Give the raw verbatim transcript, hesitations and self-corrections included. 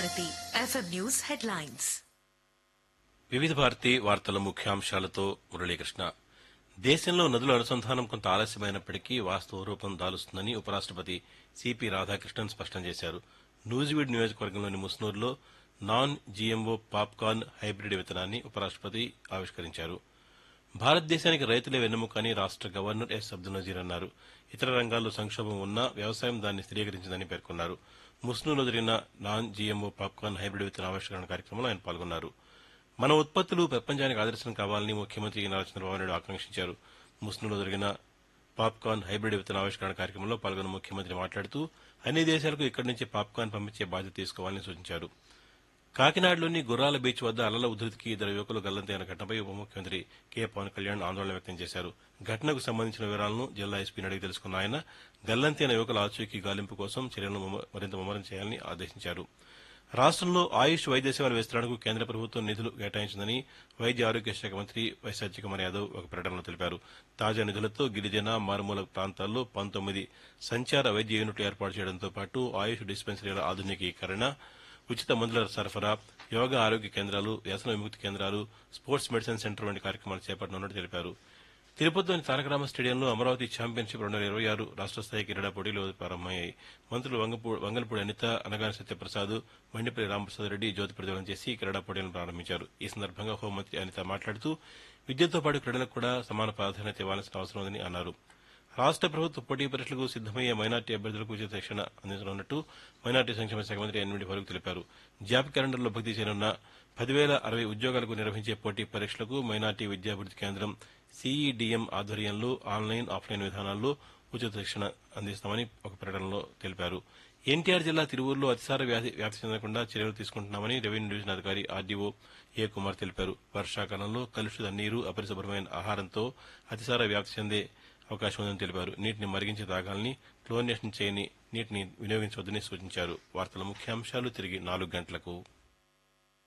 Bharati FM news headlines. వివిధ భారతి వార్తల ముఖ్యాంశాలతో మురళీకృష్ణ. దేశంలో నదుల అనుసంధానం కొంత ఆలస్యమైనప్పటికీ వాస్తవ రూపం దాలుస్తుందని ఉపరాష్టపతి సిపి రాధాకృష్ణన్ స్పష్టం చేశారు. నూజివీడ్ నియోజకవర్గంలోని ముస్నూరులో నాన్ జీఎంఓ పాప్కార్న్ హైబ్రిడ్ విత్తనాన్ని ఉపరాష్టపతి ఆవిష్కరించారు. భారతదేశానికి రైతులే వెన్నెముక అని రాష్ట గవర్నర్ ఎస్ అబ్దుల్ నజీర్ అన్నారు. ఇతర రంగాల్లో సంక్షోభం ఉన్నా వ్యవసాయం దాన్ని స్థిరీకరించిందని పేర్కొన్నారు. ముస్నూరులో జరిగిన నాన్ జీఎంఓ పాప్కార్న్ హైబ్రిడ్ విత్తన ఆవిష్కరణ కార్యక్రమంలో ఆయన పాల్గొన్నారు. మన ఉత్పత్తులు ప్రపంచానికి ఆదర్శం కావాలని ముఖ్యమంత్రి నారా చంద్రబాబు నాయుడు ఆకాంక్షించారు. ముస్నూరులో జరిగిన పాప్కార్న్ హైబ్రిడ్ విత్తన ఆవిష్కరణ కార్యక్రమంలో పాల్గొన్న ముఖ్యమంత్రి మాట్లాడుతూ అన్ని దేశాలకు ఇక్కడి నుంచి పాప్కార్న్ పంపించే బాధ్యత తీసుకోవాలని సూచించారు. కాకినాడలోని గుర్రాల బీచ్ వద్ద అలల ఉధృతికి ఇద్దరు యువకులు గల్లంతైన ఘటనపై ఉప ముఖ్యమంత్రి కె పవన్ కళ్యాణ్ ఆందోళన వ్యక్తం చేశారు. ఘటనకు సంబంధించిన వివరాలను జిల్లా ఎస్పీని అడిగి తెలుసుకున్న ఆయన గల్లంతైన యువకుల ఆచూకీ గాలింపు కోసం చర్యలను మరింత ముమ్మరం చేయాలని ఆదేశించారు. రాష్టంలో ఆయుష్ వైద్య సేవల విస్తరణకు కేంద్ర ప్రభుత్వం నిధులు కేటాయించిందని వైద్య ఆరోగ్య శాఖ మంత్రి వై సత్యకుమార్ యాదవ్ ఒక ప్రకటనలో తెలిపారు. తాజా నిధులతో గిరిజన మారుమూల ప్రాంతాల్లో పంతొమ్మిది సంచార వైద్య యూనిట్లు ఏర్పాటు చేయడంతో పాటు ఆయుష్ డిస్పెన్సరీల ఆధునికీకరణ, ఉచిత మందుల సరఫరా, యోగా ఆరోగ్య కేంద్రాలు, వ్యసన విముక్తి కేంద్రాలు, స్పోర్ట్స్ మెడిసిన్ సెంటర్ వంటి కార్యక్రమాలు చేపట్టనున్నట్టు తెలిపారు. తిరుపతిలోని తారకరామ స్టేడియంలో అమరావతి ఛాంపియన్షిప్ రెండు వేల ఇరవై ఆరు రాష్ట స్థాయి క్రీడా పోటీలు ప్రారంభమయ్యాయి. మంత్రులు వంగలపూడి అనిత, అనగాని సత్యప్రసాద్, మండిపల్లి రామప్రసాద్ రెడ్డి జ్యోతి ప్రజ్వలన చేసి క్రీడా పోటీలను ప్రారంభించారు. ఈ సందర్భంగా హోంమంత్రి అనిత మాట్లాడుతూ విద్యతో పాటు క్రీడలకు కూడా సమాన ప్రాధాన్యత ఇవ్వాల్సిన అవసరం ఉందని అన్నారు. రాష్ట ప్రభుత్వ పోటీ పరీక్షలకు సిద్దమయ్యే మైనార్టీ అభ్యర్థులకు ఉచిత శిక్షణ అందించనున్నట్టు మైనార్టీ సంక్షేమ శాఖ మంత్రి ఎన్వీడి ఫరూక్ తెలిపారు. జాబ్ క్యాలెండర్లో భర్తీ చేయనున్న పదివేల అరవై ఉద్యోగాలకు నిర్వహించే పోటీ పరీక్షలకు మైనార్టీ విద్యాభివృద్ది కేంద్రం సీఈడీఎం ఆధ్వర్యంలో ఆన్లైన్, ఆఫ్లైన్ విధానాల్లో ఉచిత శిక్షణ అందిస్తామని ఒక ప్రకటనలో తెలిపారు. ఎన్టీఆర్ జిల్లా తిరువూరులో అతిసార వ్యాధి వ్యాప్తి చెందకుండా చర్యలు తీసుకుంటున్నామని రెవెన్యూ డివిజన్ అధికారి ఆర్డీఓ ఏ కుమార్ తెలిపారు. వర్షాకాలంలో కలుషిత నీరు, అపరిశుభ్రమైన ఆహారంతో అతిసార వ్యాప్తి చెందే అవకాశం ఉందని తెలిపారు. నీటిని మరిగించి తాగాలని, క్లోరినేషన్ చేయని నీటిని వినియోగించవద్దని సూచించారు. వార్తల ముఖ్యాంశాలు తిరిగి నాలుగు గంటలకు.